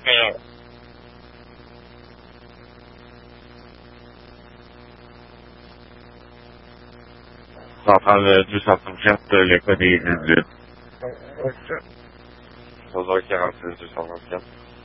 Alors, centrale du 234, l'école des 18. 3h46, 234.